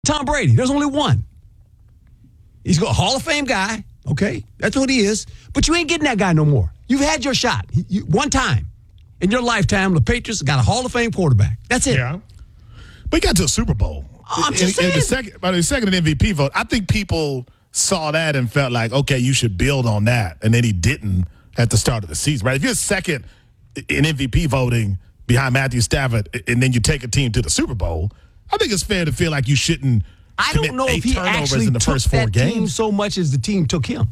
Tom Brady. There's only one. He's a Hall of Fame guy, okay? That's what he is. But you ain't getting that guy no more. You've had your shot. One time in your lifetime, the Patriots got a Hall of Fame quarterback. That's it. Yeah. But he got to a Super Bowl. I'm just saying. The second MVP vote, I think people saw that and felt like, okay, you should build on that. And then he didn't at the start of the season, right? If you're second in MVP voting behind Matthew Stafford and then you take a team to the Super Bowl, I think it's fair to feel like you shouldn't I don't know if he actually in the took first four that games. team so much as the team took him.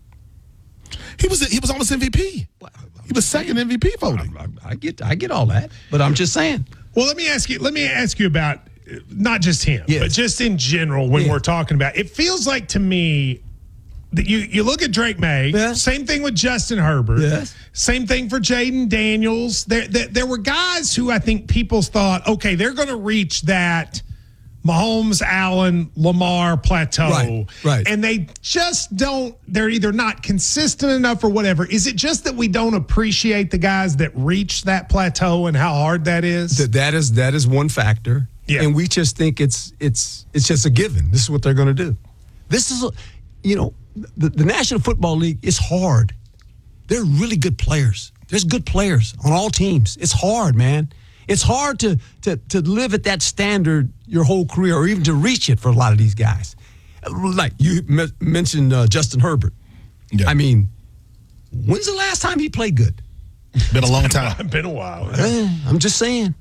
He was almost MVP. He was second MVP voting. I get all that, but I'm just saying. Well, let me ask you about not just him, but just in general when we're talking about it. Feels like to me that you look at Drake May, same thing with Justin Herbert, same thing for Jaden Daniels. There were guys who I think people thought, okay, they're going to reach that Mahomes, Allen, Lamar plateau. Right. And they just don't, they're either not consistent enough or whatever. Is it just that we don't appreciate the guys that reach that plateau and how hard that is? That is one factor. Yeah. And we just think it's just a given. This is what they're going to do. This is, the National Football League is hard. They're really good players. There's good players on all teams. It's hard, man. It's hard to live at that standard your whole career or even to reach it for a lot of these guys. Like you mentioned Justin Herbert. Yeah. I mean, when's the last time he played good? Been a long time. Been a while. I'm just saying.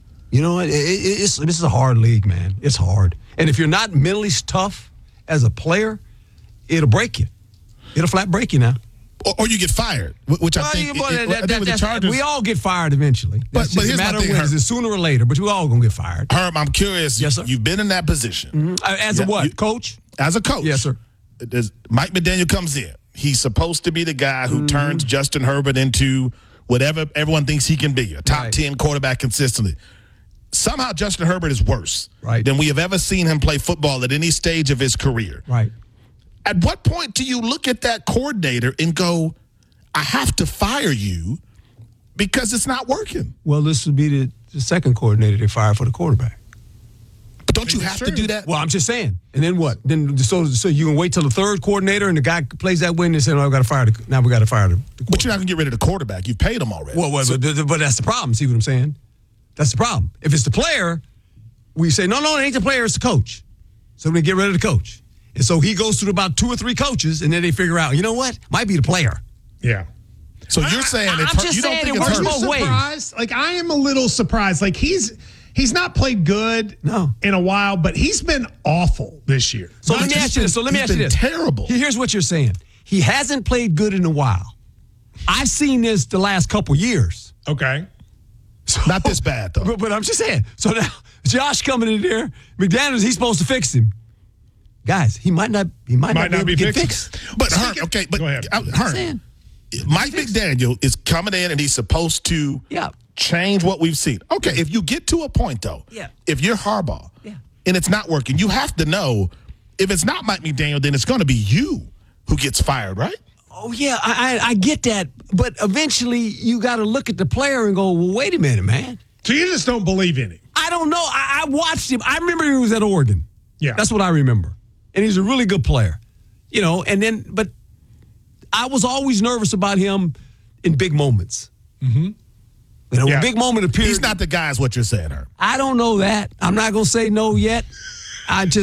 This is a hard league, man. It's hard. And if you're not mentally tough as a player, it'll break you. It'll flat break you now. Or you get fired, which I think with the Chargers. We all get fired eventually. But here's my thing, when, is it sooner or later, but we all going to get fired. Herb, I'm curious. Yes, sir. You've been in that position. As a what? Coach? As a coach. Yes, sir. Mike McDaniel comes in. He's supposed to be the guy who turns Justin Herbert into whatever everyone thinks he can be, a top 10 quarterback consistently. Somehow Justin Herbert is worse than we have ever seen him play football at any stage of his career. Right. At what point do you look at that coordinator and go, I have to fire you because it's not working? Well, this would be the second coordinator they fired for the quarterback. But don't you have to do that? Well, I'm just saying. And then what? Then so you can wait till the third coordinator and the guy plays that way and they say, no, we got to fire the quarterback. But you're not going to get rid of the quarterback. You've paid him already. Well, but that's the problem. See what I'm saying? That's the problem. If it's the player, we say, no, it ain't the player, it's the coach. So we get rid of the coach. And so he goes through about 2 or 3 coaches, and then they figure out, you know what? Might be the player. Yeah. So you're saying I'm just saying it works both ways. Like, I am a little surprised. Like, he's not played good in a while, but he's been awful this year. So let me ask you this. Terrible. Here's what you're saying. He hasn't played good in a while. I've seen this the last couple years. Okay. So, not this bad, though. But I'm just saying. So now, Josh coming in there, McDaniels, he's supposed to fix him. Guys, he might not be fixed. But go ahead. Mike McDaniel is coming in and he's supposed to change what we've seen. Okay, if you get to a point, though, if you're Harbaugh and it's not working, you have to know if it's not Mike McDaniel, then it's going to be you who gets fired, right? Oh, yeah, I get that. But eventually you got to look at the player and go, well, wait a minute, man. So you just don't believe in him? I don't know. I watched him. I remember he was at Oregon. Yeah. That's what I remember. And he's a really good player. But I was always nervous about him in big moments. Mm-hmm. A big moment appeared. He's not the guy, is what you're saying, Herb. I don't know that. I'm not going to say no yet. You're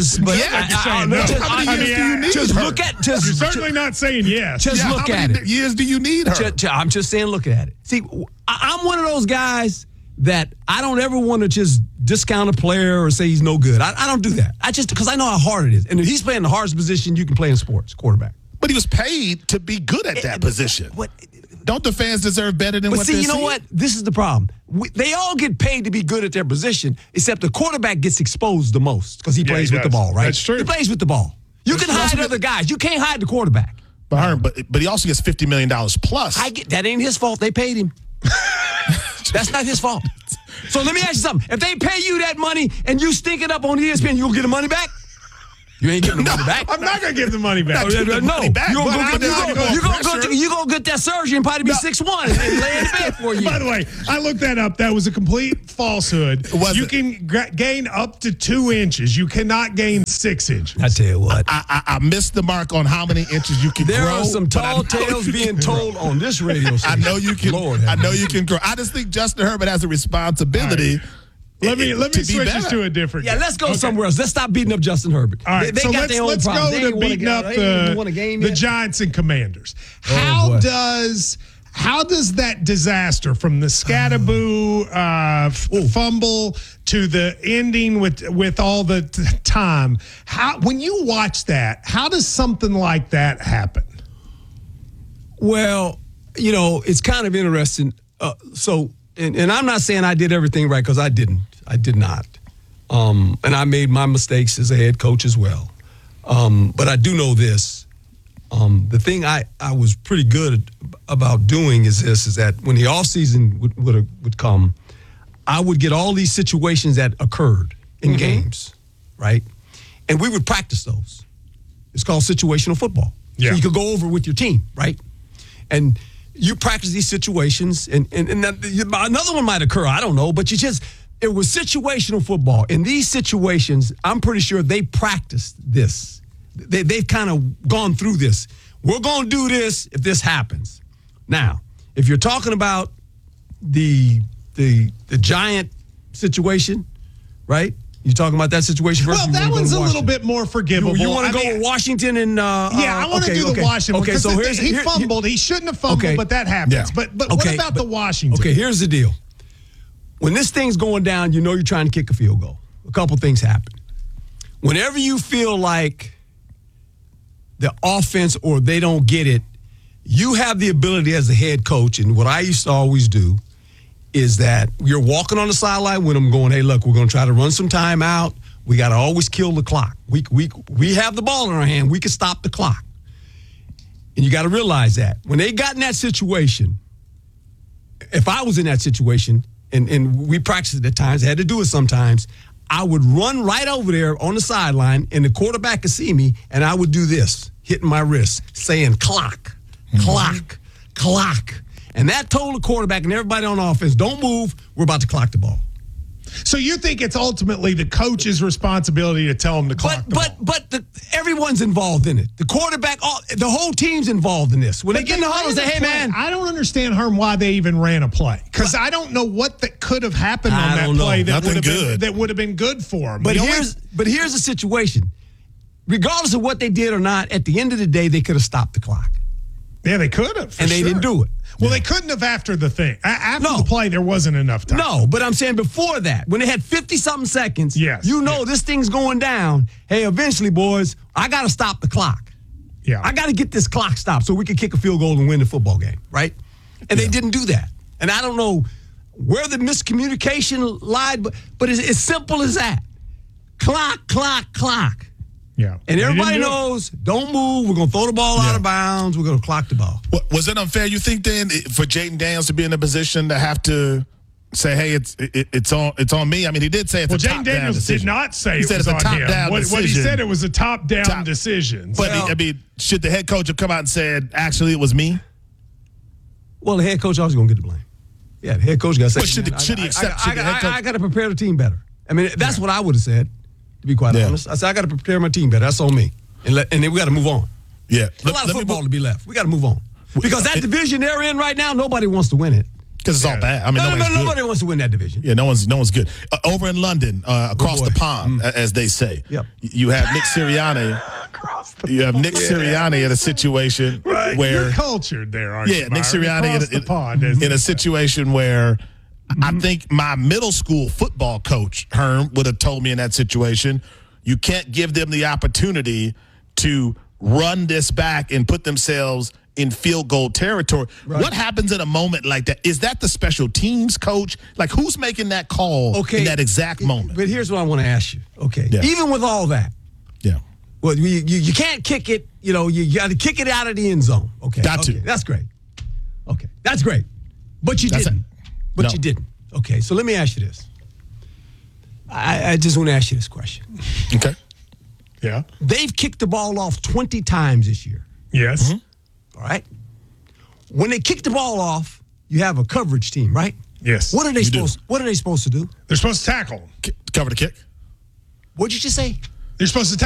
certainly not saying yes. Just look at it. Years do you need her? I'm just saying look at it. See, I'm one of those guys that I don't ever want to just discount a player or say he's no good. I don't do that. Because I know how hard it is. And if he's playing the hardest position you can play in sports, quarterback. But he was paid to be good at that position. Don't the fans deserve better than what they're seeing? But see, you know what? This is the problem. They all get paid to be good at their position, except the quarterback gets exposed the most because he plays with the ball, right? That's true. He plays with the ball. You can hide other guys. You can't hide the quarterback. But he also gets $50 million plus. That ain't his fault. They paid him. That's not his fault. So let me ask you something. If they pay you that money and you stink it up on ESPN, you'll get the money back? You ain't getting the money back. I'm not going to give the money back. You're going to get that surgery and probably be 6'1" and lay in bed for you. By the way, I looked that up. That was a complete falsehood. You can gain up to 2 inches. You cannot gain 6 inches. I tell you what. I missed the mark on how many inches you can grow. There are some tall tales being told on this radio station. I know you can. I know you can grow. I just think Justin Herbert has a responsibility. Let me switch this to a different game. Let's go somewhere else. Let's stop beating up Justin Herbert. All right, so let's go to beating up the Giants and Commanders. How does that disaster from the Scatterboo fumble to the ending with all the time, when you watch that, how does something like that happen? Well, it's kind of interesting. And I'm not saying I did everything right, because I didn't. I did not. And I made my mistakes as a head coach as well. But I do know this. The thing I was pretty good about doing is that when the offseason would come, I would get all these situations that occurred in games, right? And we would practice those. It's called situational football. Yeah. So you could go over with your team, right? And you practice these situations, and another one might occur. I don't know, but it was situational football. In these situations, I'm pretty sure they practiced this. They've kind of gone through this. We're going to do this if this happens. Now, if you're talking about the Giant situation, right? You talking about that situation? Well, that one's a little bit more forgivable. You want to go with Washington and? I want to do the Washington. Okay, so he fumbled. He shouldn't have fumbled, but that happens. Yeah. But what about the Washington? Okay, here's the deal. When this thing's going down, you're trying to kick a field goal. A couple things happen. Whenever you feel like the offense or they don't get it, you have the ability as a head coach, and what I used to always do is that you're walking on the sideline with them going, hey, look, we're going to try to run some time out. We got to always kill the clock. We have the ball in our hand. We can stop the clock. And you got to realize that. When they got in that situation, if I was in that situation, and we practiced it at times, I had to do it sometimes, I would run right over there on the sideline, and the quarterback could see me, and I would do this, hitting my wrist, saying clock, clock, clock. And that told the quarterback and everybody on offense, don't move, we're about to clock the ball. So you think it's ultimately the coach's responsibility to tell him to clock the ball? But everyone's involved in it. The quarterback, the whole team's involved in this. When they get in the huddle and say, hey, man. I don't understand, Herm, why they even ran a play. Because I don't know what that could have happened on that play that would have been good for them. But here's the situation. Regardless of what they did or not, at the end of the day, they could have stopped the clock. Yeah, they could have. And they didn't do it. Well, they couldn't have after the thing. After the play, there wasn't enough time. No, but I'm saying before that, when they had 50-something seconds, this thing's going down. Hey, eventually, boys, I got to stop the clock. Yeah. I got to get this clock stopped so we can kick a field goal and win the football game, right? And they didn't do that. And I don't know where the miscommunication lied, but it's as simple as that. Clock, clock, clock. Yeah. And everybody knows, don't move. We're going to throw the ball out of bounds. We're going to clock the ball. Was it unfair, you think, then, for Jayden Daniels to be in a position to have to say, hey, it's on me? I mean, he did say it's a top-down decision. Jayden Daniels did not say it was on him. What he said, it was a top-down decision. But, should the head coach have come out and said, actually, it was me? Well, the head coach always going to get the blame. Yeah, the head coach got to say, but should he accept? I got to prepare the team better. I mean, that's what I would have said. To be quite honest, I said I got to prepare my team better. That's on me, and then we got to move on. Yeah, a lot of football to be left. We got to move on because that division they're in right now, nobody wants to win it because it's all bad. I mean, nobody wants to win that division. Yeah, no one's good. Over in London, across the pond, as they say. Yep. You have Nick Sirianni. You have Nick Sirianni in a situation where you're cultured there, aren't you? Yeah, Nick Sirianni in a situation where. I think my middle school football coach, Herm, would have told me in that situation, you can't give them the opportunity to run this back and put themselves in field goal territory. Right. What happens in a moment like that? Is that the special teams coach? Like, who's making that call in that exact moment? But here's what I want to ask you. Okay, even with all that, well, you can't kick it. You got to kick it out of the end zone. Okay, that's great. Okay, that's great. But you didn't. But you didn't. Okay, so let me ask you this. I just want to ask you this question. Okay. Yeah. They've kicked the ball off 20 times this year. Yes. All right. When they kick the ball off, you have a coverage team, right? Yes. What are they supposed to do? They're supposed to tackle. Cover the kick. What'd you just say? They're supposed to tackle.